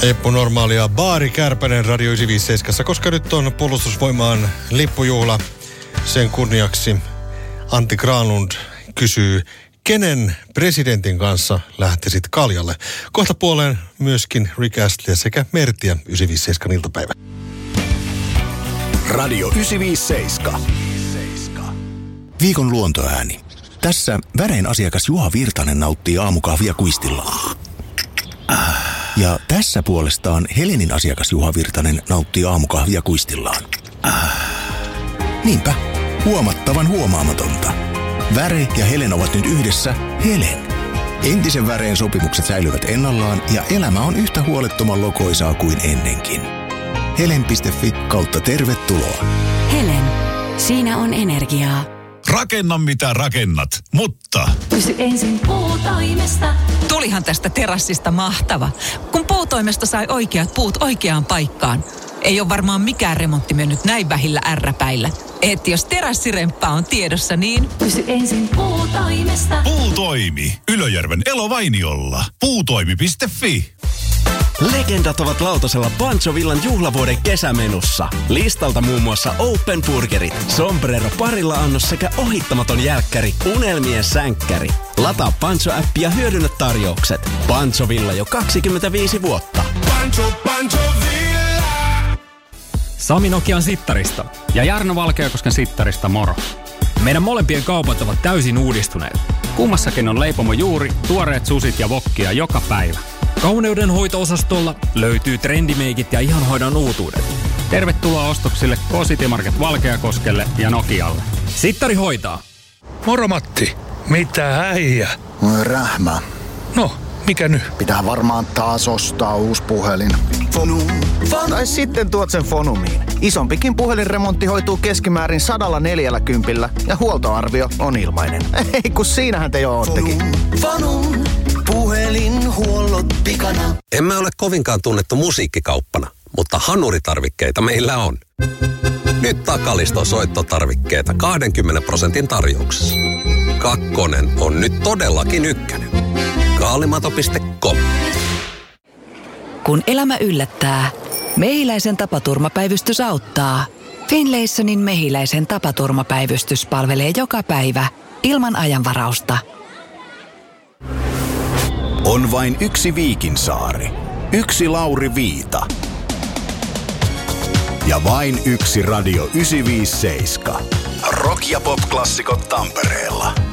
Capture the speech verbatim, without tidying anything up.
Eppu Normaalia, Baari Kärpänen Radio yhdeksänsataaviisikymmentäseitsemän, koska nyt on puolustusvoimaan lippujuhla. Sen kunniaksi Antti Granlund kysyy, kenen presidentin kanssa lähtisit kaljalle? Kohta puoleen myöskin Rick Astley sekä Mertiä yhdeksänsataaviisikymmentäseitsemän iltapäivä. Radio yhdeksänsataaviisikymmentäseitsemän. Viikon luontoääni. Tässä Väreen asiakas Juha Virtanen nauttii aamukahvia kuistillaan. Ja tässä puolestaan Helenin asiakas Juha Virtanen nauttii aamukahvia kuistillaan. Niinpä, huomattavan huomaamatonta. Väre ja Helen ovat nyt yhdessä Helen. Entisen Väreen sopimukset säilyvät ennallaan ja elämä on yhtä huolettoman lokoisaa kuin ennenkin. Helen piste fi kautta tervetuloa. Helen, siinä on energiaa. Rakenna mitä rakennat, mutta... Pysy ensin Puutoimesta. Tulihan tästä terassista mahtava, kun Puutoimesta sai oikeat puut oikeaan paikkaan. Ei ole varmaan mikään remontti mennyt näin vähillä ärräpäillä. Et jos terassiremppa on tiedossa, niin... Pysy ensin Puutoimesta. Puutoimi. Ylöjärven Elovainiolla. Puutoimi piste fi. Legendat ovat lautasella Pancho Villan juhlavuoden kesämenussa. Listalta muun muassa Open Burgerit, Sombrero parilla annos sekä ohittamaton jälkkäri, Unelmien sänkkäri. Lataa Pancho-appi ja hyödynnä tarjoukset. Pancho Villa jo kaksikymmentäviisi vuotta. Pancho, Pancho Villa! Sami Nokian Sittarista ja Jarno Valkeakosken Sittarista moro. Meidän molempien kaupat ovat täysin uudistuneet. Kummassakin on leipomo juuri, tuoreet susit ja wokkia joka päivä. Kauneudenhoito-osastolla löytyy trendimeikit ja ihanhoidon uutuudet. Tervetuloa ostoksille K-City Market Valkeakoskelle ja Nokialle. Sittari hoitaa. Moro Matti. Mitä äijä? Rähmä. No, mikä nyt? Pitää varmaan taas ostaa uusi puhelin. Fonu. Tai sitten tuot sen Fonumiin. Isompikin puhelinremontti hoituu keskimäärin sadalla neljällä kympillä ja huoltoarvio on ilmainen. Ei kun siinähän te jo oottekin. Fonum. Puhelinhuollot pikana. Emme ole kovinkaan tunnettu musiikkikauppana, mutta hanuritarvikkeita meillä on. Nyt Takaliston soittotarvikkeita kaksikymmentä prosentin tarjouksessa. Kakkonen on nyt todellakin ykkönen. Kaalimato piste com. Kun elämä yllättää, Mehiläisen tapaturmapäivystys auttaa. Finlaysonin Mehiläisen tapaturmapäivystys palvelee joka päivä ilman ajanvarausta. On vain yksi Viikinsaari, yksi Lauri Viita ja vain yksi Radio yhdeksänsataaviisikymmentäseitsemän. Rock- ja pop-klassikot Tampereella.